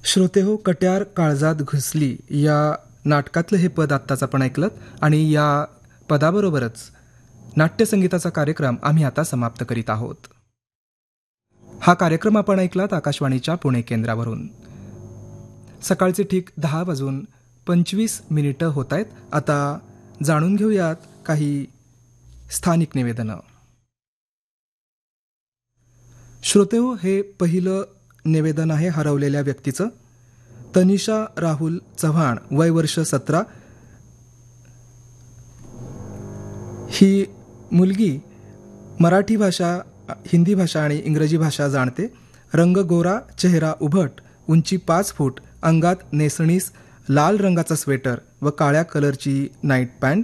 श्रोते हो, कट्यार काळजात घुसली या नाटकातलं हे पद आत्ताच आपण ऐकलं आणि या पदाबरोबरच नाट्यसंगीताचा कार्यक्रम आम्ही आता समाप्त करीत आहोत. हा कार्यक्रम आपण ऐकलात आकाशवाणीच्या पुणे केंद्रावरून. सकाळचे ठीक 10:25 होत आहेत. आता जाणून घेऊयात काही स्थानिक निवेदनं. श्रोतेहो, हे पहिलं निवेदन आहे हरवलेल्या व्यक्तीचं. तनिषा राहुल चव्हाण, वय वर्ष 17. ही मुलगी मराठी भाषा, हिंदी भाषा आणि इंग्रजी भाषा जाणते. रंग गोरा, चेहरा उभट, उंची 5 फूट, अंगात नेसणीस लाल रंगाचा स्वेटर व काळ्या कलरची नाईट पॅन्ट.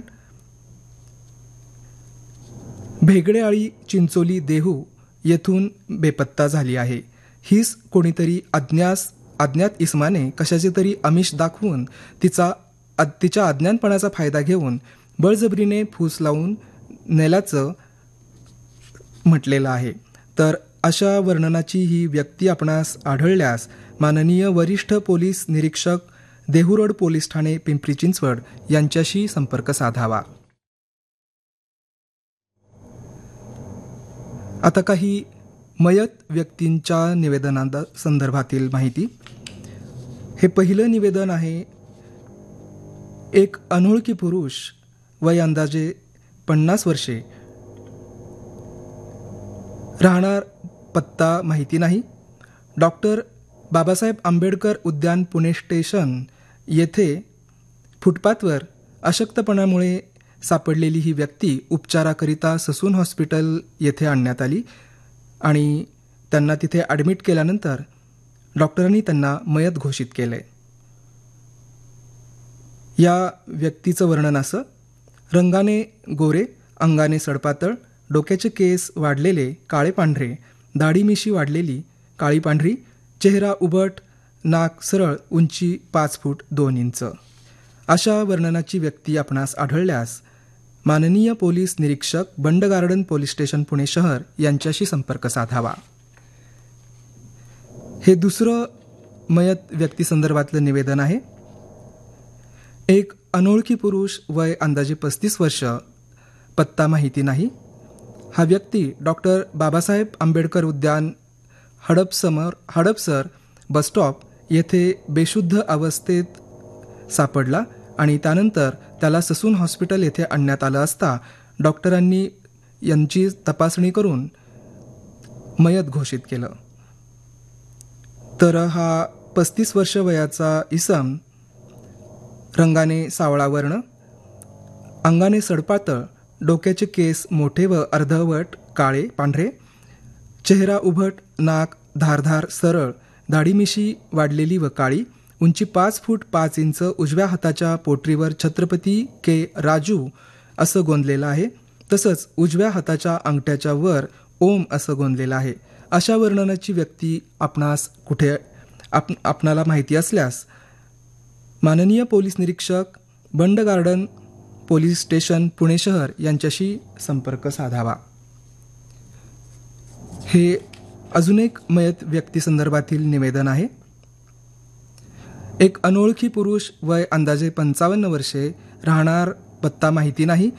भेगडेआळी, चिंचोली, देहू येथून बेपत्ता झाली आहे. हीच कोणीतरी अज्ञात इसमाने कशाचे तरी आमिष दाखवून तिच्या अज्ञानपणाचा फायदा घेऊन बळजबरीने फूस लावून नेल्याचं म्हटलेलं आहे. तर अशा वर्णनाची ही व्यक्ती आपणास आढळल्यास माननीय वरिष्ठ पोलीस निरीक्षक, देहू रोड पोलीस ठाणे, पिंपरी चिंचवड यांच्याशी संपर्क साधावा. आता काही मयत व्यक्तींच्या निवेदना संदर्भातील माहिती. हे पहिलं निवेदन आहे. एक अनोळखी पुरुष, वय अंदाजे 50 वर्षे, राहणार पत्ता माहिती नाही. डॉक्टर बाबासाहेब आंबेडकर उद्यान, पुणे स्टेशन येथे फुटपाथवर अशक्तपणामुळे सापडलेली ही व्यक्ती उपचाराकरिता ससून हॉस्पिटल येथे आणण्यात आली आणि त्यांना तिथे ॲडमिट केल्यानंतर डॉक्टरांनी त्यांना मयत घोषित केले. या व्यक्तीचं वर्णन असं: रंगाने गोरे, अंगाने सडपातळ, डोक्याचे केस वाढलेले काळे पांढरे, दाढी मिशी वाढलेली काळी पांढरी, चेहरा उभट, नाक सरळ, उंची 5 फूट 2 इंच. अशा वर्णनाची व्यक्ती आपणास आढळल्यास माननीय पोलीस निरीक्षक, बंड गार्डन पोलीस स्टेशन, पुणे शहर यांच्याशी संपर्क साधावा. हे दुसरं मयत व्यक्ती संदर्भातलं निवेदन आहे. एक अनोळखी पुरुष, वय अंदाजे 35 वर्ष, पत्ता माहिती नाही. हा व्यक्ती डॉक्टर बाबासाहेब आंबेडकर उद्यान, हडपसर बसस्टॉप येथे बेशुद्ध अवस्थेत सापडला आणि त्यानंतर त्याला ससून हॉस्पिटल येथे आणण्यात आलं असता डॉक्टरांनी यांची तपासणी करून मयत घोषित केलं. तर हा 35 वर्ष वयाचा इसम रंगाने सावळा वर्ण, अंगाने सडपातळ, डोक्याचे केस मोठे व अर्धवट काळे पांढरे, चेहरा उभट, नाक धारधार सरळ, दाढी मिशी वाढलेली व काळी, उंची 5 फूट 5 इंच, उजव्या हाताच्या पोटरीवर छत्रपती के राजू असं गोंदलेलं आहे. तसंच उजव्या हाताच्या अंगठ्याच्या वर ओम असं गोंदलेलं आहे. अशा वर्णनाची व्यक्ती आपणाला माहिती असल्यास माननीय पोलीस निरीक्षक, बंड गार्डन पोलीस स्टेशन, पुणे शहर यांच्याशी संपर्क साधावा. हे अजून एक मयत व्यक्ती संदर्भातील निवेदन आहे. एक अनोळखी पुरुष, वय अंदाजे 55 वर्षे, राहणार पत्ता माहिती नाही.